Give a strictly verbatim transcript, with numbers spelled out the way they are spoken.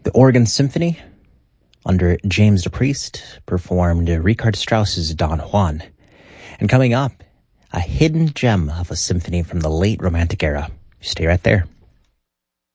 The Oregon Symphony, under James DePriest, performed Richard Strauss's Don Juan. And coming up, a hidden gem of a symphony from the late Romantic era. Stay right there.